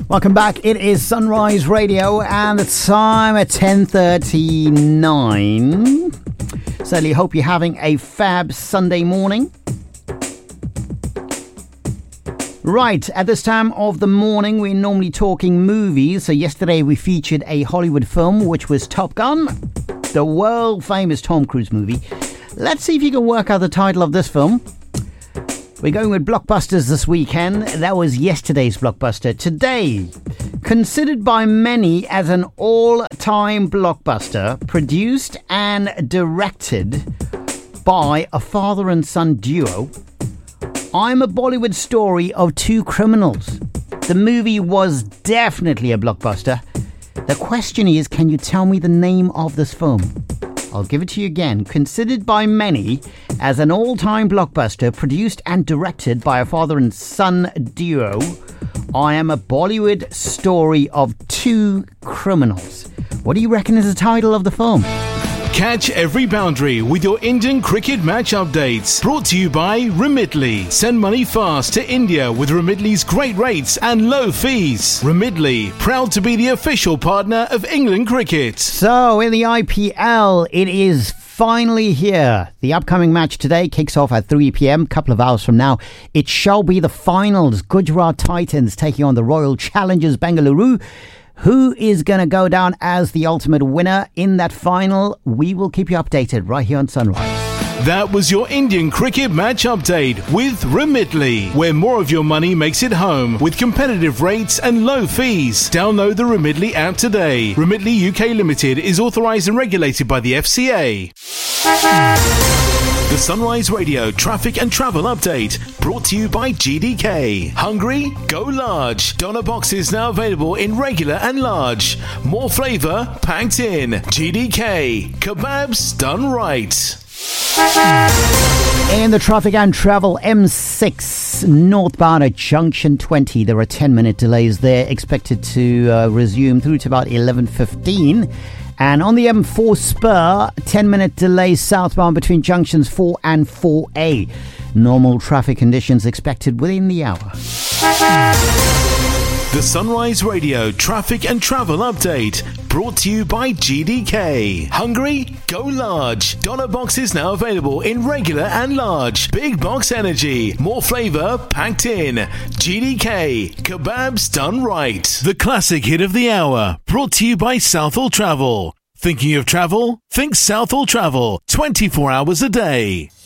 Welcome back. It is Sunrise Radio and the time at 10:39. Certainly hope you're having a fab Sunday morning. Right, at this time of the morning, we're normally talking movies. So yesterday we featured a Hollywood film, which was Top Gun, the world famous Tom Cruise movie. Let's see if you can work out the title of this film. We're going with blockbusters this weekend. That was yesterday's blockbuster. Today, considered by many as an all-time blockbuster, produced and directed by a father and son duo, I'm a Bollywood story of two criminals. The movie was definitely a blockbuster. The question is, can you tell me the name of this film? I'll give it to you again. Considered by many as an all-time blockbuster, produced and directed by a father and son duo, I am a Bollywood story of two criminals. What do you reckon is the title of the film? Catch every boundary with your Indian cricket match updates. Brought to you by Remitly. Send money fast to India with Remitly's great rates and low fees. Remitly, proud to be the official partner of England cricket. So, in the IPL, it is finally here. The upcoming match today kicks off at 3 p.m, a couple of hours from now. It shall be the finals. Gujarat Titans taking on the Royal Challengers Bengaluru. Who is going to go down as the ultimate winner in that final? We will keep you updated right here on Sunrise. That was your Indian cricket match update with Remitly, where more of your money makes it home with competitive rates and low fees. Download the Remitly app today. Remitly UK Limited is authorised and regulated by the FCA. The Sunrise Radio traffic and travel update brought to you by GDK. Hungry? Go large. Doner boxes now available in regular and large. More flavour packed in. GDK. Kebabs done right. In the traffic and travel, M6 northbound at Junction 20. There are 10-minute delays there, expected to resume through to about 11:15. And on the M4 spur, 10-minute delay southbound between junctions 4 and 4A. Normal traffic conditions expected within the hour. The Sunrise Radio traffic and travel update brought to you by GDK. Hungry? Go large. Doner boxes now available in regular and large. Big box energy. More flavour packed in. GDK. Kebabs done right. The classic hit of the hour brought to you by Southall Travel. Thinking of travel? Think Southall Travel. 24 hours a day.